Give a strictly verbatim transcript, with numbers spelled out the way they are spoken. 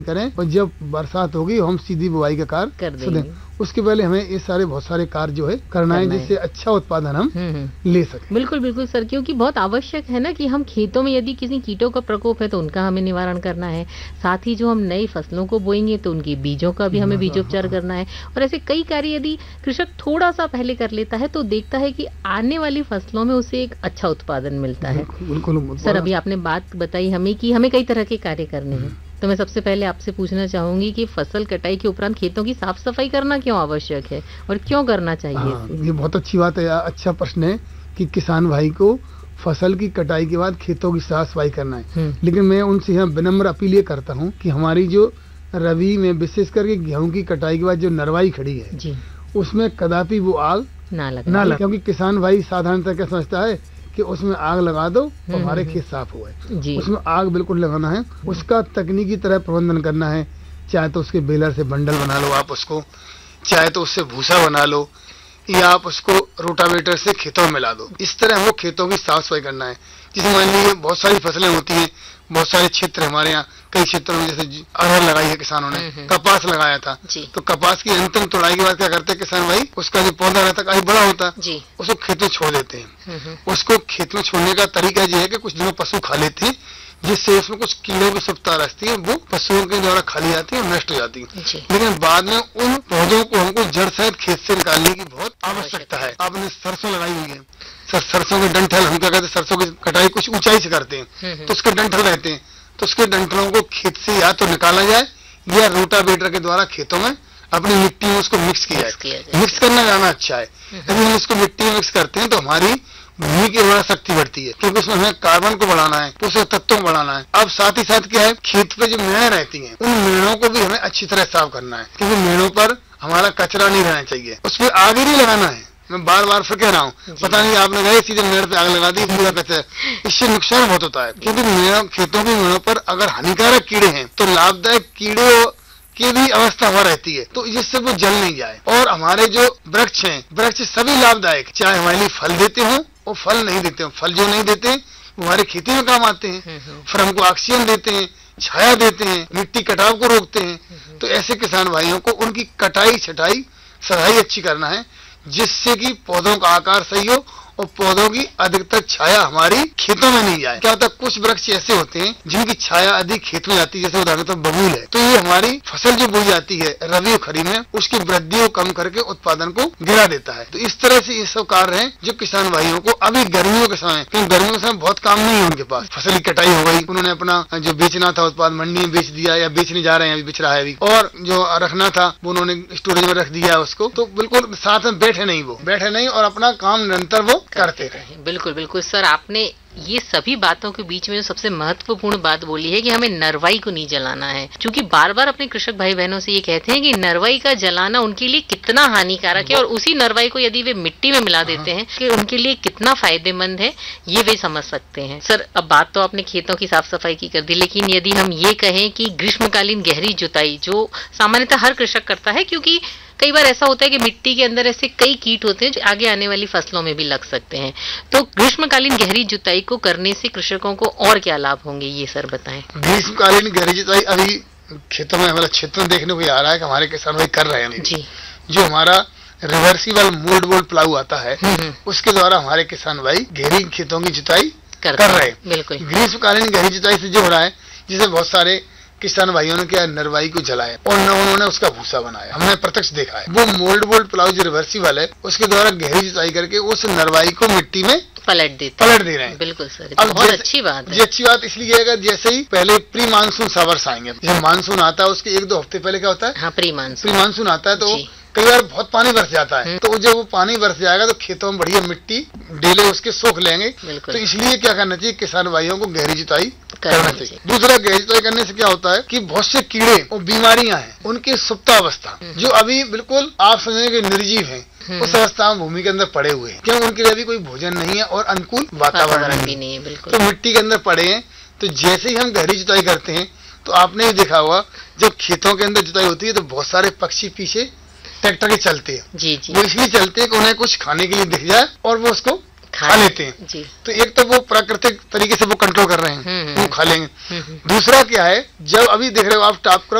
करें और जब बरसात होगी हम सीधी बुआई का कार्य कर कर देंगे। दें। उसके पहले हमें ये सारे बहुत सारे कार्य जो है करना है करना है। जिससे अच्छा उत्पादन हम हम्म हम्म। ले सकें। बिल्कुल बिल्कुल सर, क्योंकि बहुत आवश्यक है ना कि हम खेतों में यदि किसी कीटों का प्रकोप है तो उनका हमें निवारण करना है, साथ ही जो हम नई फसलों को बोएंगे तो उनके बीजों का भी हमें बीजोपचार करना है, और ऐसे कई कार्य यदि कृषक थोड़ा सा पहले कर लेता है तो देखता है कि आने वाली फसलों में उसे एक अच्छा उत्पादन मिलता है। बिल्कुल बिल्कुल। सर, अभी आपने बात बताई हमें कि हमें कई तरह के कार्य करने हैं, तो मैं सबसे पहले आपसे पूछना चाहूंगी कि फसल कटाई के उपरांत खेतों की साफ सफाई करना क्यों आवश्यक है और क्यों करना चाहिए हाँ, इसे? ये बहुत अच्छी बात है, अच्छा प्रश्न है कि किसान भाई को फसल की कटाई के बाद खेतों की साफ सफाई करना है। हम्म। लेकिन मैं उनसे यहाँ विनम्र अपील ये करता हूँ कि हमारी जो रबी में विशेष करके गेहूं की कटाई के बाद जो नरवाई खड़ी है जी, उसमें कदापि वो आग ना लगा ना लगे, क्योंकि किसान भाई साधारणतः क्या समझता है कि उसमें आग लगा दो तो हम्म, हमारे हम्म, खेत साफ हुए। जी। उसमें आग बिल्कुल लगाना है, उसका तकनीकी तरह प्रबंधन करना है। चाहे तो उसके बेलर से बंडल बना लो आप उसको, चाहे तो उससे भूसा बना लो, या आप उसको रोटावेटर से खेतों में मिला दो। इस तरह हमको खेतों की साफ सफाई करना है। जैसे मान लीजिए बहुत सारी फसलें होती हैं, बहुत सारे क्षेत्र हमारे यहाँ, कई क्षेत्रों में जैसे अरहर लगाई है किसानों ने, हम्म, हम्म। कपास लगाया था, जी। तो कपास की अंतिम तोड़ाई के बाद क्या करते हैं किसान भाई, उसका जो पौधा रहता है काफी बड़ा होता है, जी। उसको खेत में छोड़ देते हैं। हम्म, हम्म। उसको खेत में छोड़ने का तरीका ये है कि कुछ दिनों पशु खा लेते हैं, जिससे उसमें कुछ कीड़ों की सुप्ता रहती है, वो पशुओं के द्वारा खा ली जाती है, नष्ट हो जाती है। जी। लेकिन बाद में उन पौधों को हमको जड़ सहित खेत से निकालने की बहुत आवश्यकता है। आपने सरसों लगाई हुई है, सर सरसों के डंठल, हम क्या कहते हैं, सरसों की कटाई कुछ ऊंचाई से करते हैं, हम्म, हम्म। तो उसके डंठल रहते हैं, तो उसके डंठलों को खेत से या तो निकाला जाए या रोटावेटर के द्वारा खेतों में अपनी मिट्टी में उसको मिक्स किया मिक्स किया जाए। जाए। मिक्स करना ज्यादा अच्छा है। यदि हम इसको मिट्टी में मिक्स करते हैं तो हमारी भूमि की उर्वरा शक्ति बढ़ती है, क्योंकि उसमें हमें कार्बन को बढ़ाना है, पोषक तत्वों को बढ़ाना है। अब साथ ही साथ क्या है, खेत पे जो मेड़ रहती हैं, उन मेड़ों को भी हमें अच्छी तरह साफ करना है, क्योंकि मेड़ों पर हमारा कचरा नहीं रहना चाहिए, उस पर आग ही नहीं लगाना है। मैं बार बार फिर कह रहा हूँ, पता नहीं आपने गए सीधे मेड़ पे आग लगा दी, पूरा कचरा, इससे नुकसान बहुत होता है। क्योंकि मेड़ों, खेतों की मेड़ों पर अगर हानिकारक कीड़े हैं तो लाभदायक कीड़े की भी अवस्था हो रहती है, तो जिससे वो जल नहीं जाए। और हमारे जो वृक्ष हैं, वृक्ष सभी लाभदायक, चाहे हमारे लिए फल देते हों और फल नहीं देते हों। फल जो नहीं देते वो हमारी खेती में काम आते हैं, फिर हमको ऑक्सीजन देते हैं, छाया देते हैं, मिट्टी कटाव को रोकते हैं। तो ऐसे किसान भाइयों को उनकी कटाई छटाई सदाई अच्छी करना है, जिससे कि पौधों का आकार सही हो और पौधों की अधिकतर छाया हमारी खेतों में नहीं जाए। क्या होता है, कुछ वृक्ष ऐसे होते हैं जिनकी छाया अधिक खेत में जाती है, जैसे उदाहरण तो बबूल है, तो ये हमारी फसल जो बोई जाती है रबी और खरीफ में, उसकी वृद्धि को कम करके उत्पादन को गिरा देता है। तो इस तरह से ये सब कार्य हैं जो किसान भाइयों को अभी गर्मियों के समय, क्योंकि गर्मियों के समय बहुत काम नहीं है उनके पास, फसल की कटाई हो गई, उन्होंने अपना जो बेचना था उत्पाद मंडी में बेच दिया या बेचने जा रहे हैं, अभी बेच रहा है अभी, और जो रखना था वो उन्होंने स्टोरेज में रख दिया उसको, तो बिल्कुल साथ में बैठे नहीं, वो बैठे नहीं और अपना काम निरंतर वो करते रहे। बिल्कुल बिल्कुल सर, आपने ये सभी बातों के बीच में जो सबसे महत्वपूर्ण बात बोली है कि हमें नरवाई को नहीं जलाना है, क्योंकि बार बार अपने कृषक भाई बहनों से ये कहते हैं कि नरवाई का जलाना उनके लिए कितना हानिकारक है, और उसी नरवाई को यदि वे मिट्टी में मिला देते हैं कि उनके लिए कितना फायदेमंद है, ये वे समझ सकते हैं। सर, अब बात तो आपने खेतों की साफ सफाई की कर दी, लेकिन यदि हम ये कहें कि ग्रीष्मकालीन गहरी जुताई जो सामान्यतः हर कृषक करता है, क्योंकि कई बार ऐसा होता है कि मिट्टी के अंदर ऐसे कई कीट होते हैं जो आगे आने वाली फसलों में भी लग सकते हैं, तो ग्रीष्मकालीन गहरी जुताई को करने से कृषकों को और क्या लाभ होंगे, ये सर बताएं। ग्रीष्मकालीन गहरी जुताई अभी खेतों में, हमारे क्षेत्र में देखने को आ रहा है कि हमारे किसान भाई कर रहे हैं जी। जो हमारा रिवर्सिबल मोल्ड बोल्ड प्लाऊ आता है, उसके द्वारा हमारे किसान भाई गहरी खेतों की जुताई कर रहे हैं। बिल्कुल। ग्रीष्मकालीन गहरी जुताई से जो हो रहा है, जिसे बहुत सारे किसान भाइयों ने क्या नरवाई को जलाया और न उन्होंने उसका भूसा बनाया, हमने प्रत्यक्ष देखा है। वो मोल्ड बोल्ड प्लाऊ जो रिवर्सिबल है, उसके द्वारा गहरी जुताई करके उस नरवाई को मिट्टी में पलट देते पलट दे रहे हैं। बिल्कुल सर, अब बहुत अच्छी बात है। ये अच्छी बात इसलिए है कि जैसे ही पहले प्री मानसून सावर्स आएंगे, जब मानसून आता है उसके एक दो हफ्ते पहले क्या होता है, हाँ, प्री मानसून प्री मानसून आता है, तो कई बार बहुत पानी बरस जाता है, तो जब वो पानी बरस जाएगा तो खेतों में बढ़िया मिट्टी डेले उसके सोख लेंगे। तो इसलिए क्या करना चाहिए, किसान भाइयों को गहरी जुताई करना चाहिए। दूसरा, गहरी जुताई करने से क्या होता है कि बहुत से कीड़े और बीमारियां हैं, उनकी सुप्तावस्था जो अभी बिल्कुल आप समझेंगे निर्जीव है, उस अवस्था में भूमि के अंदर पड़े हुए हैं, क्यों, उनके लिए अभी कोई भोजन नहीं है और अनुकूल वातावरण भी नहीं है, तो मिट्टी के अंदर पड़े हैं। तो जैसे ही हम गहरी जुताई करते हैं, तो आपने भी देखा होगा जब खेतों के अंदर जुताई होती है तो बहुत सारे पक्षी पीछे ट्रैक्टर के चलते हैं। जी जी। वो इसलिए चलते हैं कि उन्हें कुछ खाने के लिए दिख जाए और वो उसको खा लेते हैं जी। तो एक तो वो प्राकृतिक तरीके से वो कंट्रोल कर रहे हैं, हम्म, वो खा लेंगे। हम्म, हम्म। दूसरा क्या है, जब अभी देख रहे हो आप टॉप